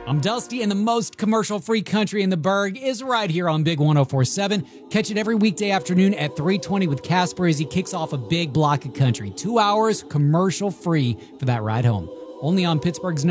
I'm Dusty, and the most commercial-free country in the burg is right here on Big 104.7. Catch it every weekday afternoon at 3:20 with Casper as he kicks off a big block of country. 2 hours commercial-free for that ride home. Only on Pittsburgh's